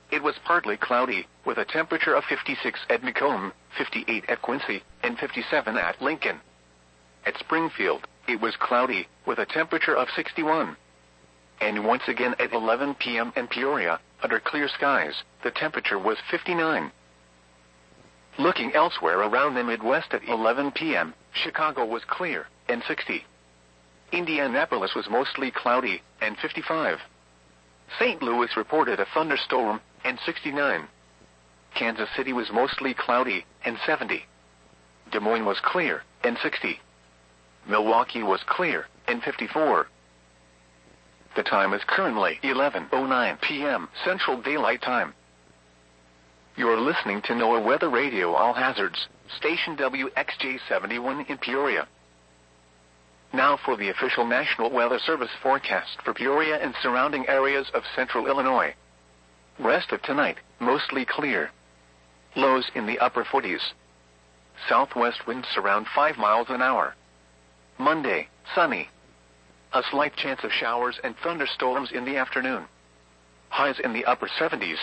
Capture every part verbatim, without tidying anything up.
It was partly cloudy, with a temperature of fifty-six at Macomb, fifty-eight at Quincy, and fifty-seven at Lincoln. At Springfield, it was cloudy, with a temperature of sixty-one. And once again at eleven p m in Peoria, under clear skies, the temperature was fifty-nine. Looking elsewhere around the Midwest at eleven p m, Chicago was clear, and sixty. Indianapolis was mostly cloudy, and fifty-five. Saint Louis reported a thunderstorm, and sixty-nine. Kansas City was mostly cloudy, and seventy. Des Moines was clear, and sixty. Milwaukee was clear, and fifty-four. The time is currently eleven oh nine p m Central Daylight Time. You're listening to NOAA Weather Radio All Hazards, station W X J seventy-one in Peoria. Now for the official National Weather Service forecast for Peoria and surrounding areas of central Illinois. Rest of tonight, mostly clear. Lows in the upper forties. Southwest winds around five miles an hour. Monday, sunny. A slight chance of showers and thunderstorms in the afternoon. Highs in the upper seventies.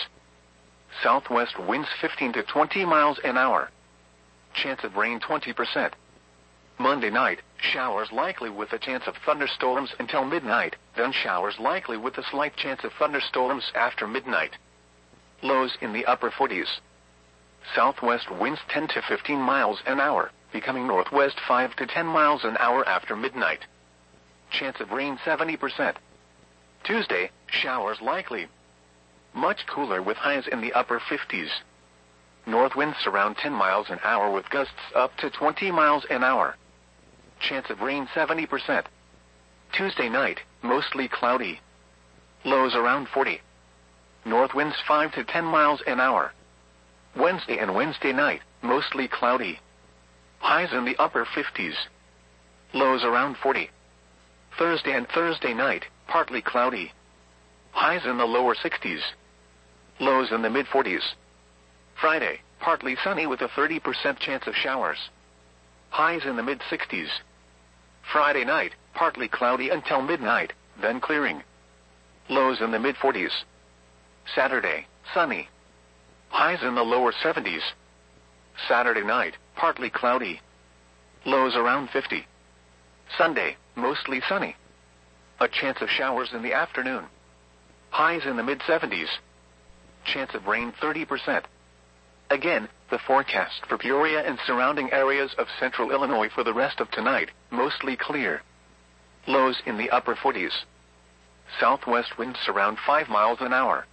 Southwest winds fifteen to twenty miles an hour. Chance of rain twenty percent. Monday night, showers likely with a chance of thunderstorms until midnight, then showers likely with a slight chance of thunderstorms after midnight. Lows in the upper forties. Southwest winds ten to fifteen miles an hour, becoming northwest five to ten miles an hour after midnight. Chance of rain seventy percent. Tuesday, showers likely. Much cooler with highs in the upper fifties. North winds around ten miles an hour with gusts up to twenty miles an hour. Chance of rain seventy percent. Tuesday night, mostly cloudy. Lows around forty. North winds five to ten miles an hour. Wednesday and Wednesday night, mostly cloudy. Highs in the upper fifties. Lows around forty. Thursday and Thursday night, partly cloudy. Highs in the lower sixties. Lows in the mid forties. Friday, partly sunny with a thirty percent chance of showers. Highs in the mid sixties. Friday night, partly cloudy until midnight, then clearing. Lows in the mid forties. Saturday, sunny. Highs in the lower seventies. Saturday night, partly cloudy. Lows around fifty. Sunday, mostly sunny. A chance of showers in the afternoon. Highs in the mid seventies. Chance of rain thirty percent. Again, the forecast for Peoria and surrounding areas of central Illinois for the rest of tonight, mostly clear. Lows in the upper forties. Southwest winds around five miles an hour.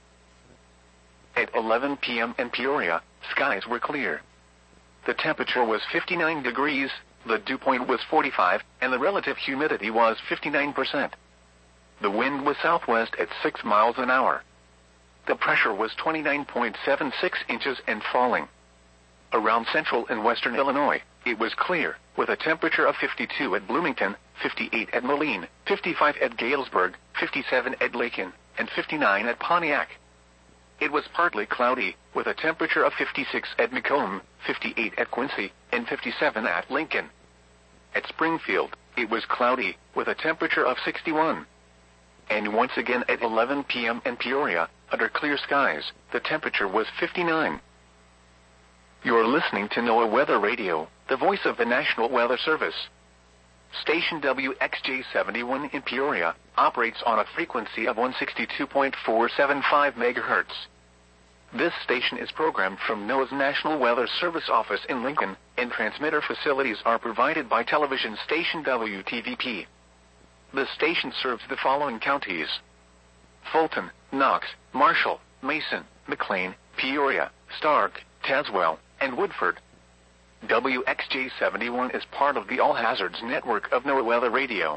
At eleven p m in Peoria, skies were clear. The temperature was fifty-nine degrees, the dew point was forty-five, and the relative humidity was fifty-nine percent. The wind was southwest at six miles an hour. The pressure was twenty-nine point seven six inches and falling. Around central and western Illinois, it was clear, with a temperature of fifty-two at Bloomington, fifty-eight at Moline, fifty-five at Galesburg, fifty-seven at Lakin, and fifty-nine at Pontiac. It was partly cloudy, with a temperature of fifty-six at Macomb, fifty-eight at Quincy, and fifty-seven at Lincoln. At Springfield, it was cloudy, with a temperature of sixty-one. And once again at eleven p m in Peoria, under clear skies, the temperature was fifty-nine. You're listening to NOAA Weather Radio, the voice of the National Weather Service. Station W X J seventy-one in Peoria operates on a frequency of one sixty-two point four seven five megahertz. This station is programmed from NOAA's National Weather Service office in Lincoln, and transmitter facilities are provided by television station W T V P. The station serves the following counties: Fulton, Knox, Marshall, Mason, McLean, Peoria, Stark, Tazewell, and Woodford. W X J seventy-one is part of the All Hazards network of NOAA Weather Radio.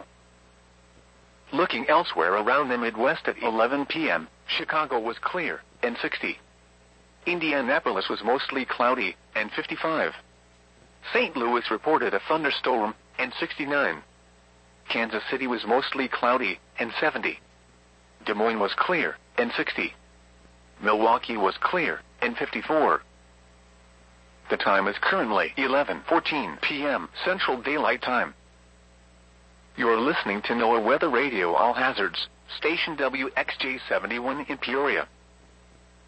Looking elsewhere around the Midwest at eleven p m, Chicago was clear, and sixty. Indianapolis was mostly cloudy, and fifty-five. Saint Louis reported a thunderstorm, and sixty-nine. Kansas City was mostly cloudy, and seventy. Des Moines was clear, and sixty. Milwaukee was clear, and fifty-four. The time is currently eleven fourteen p m Central Daylight Time. You're listening to NOAA Weather Radio All Hazards, station W X J seventy-one in Peoria.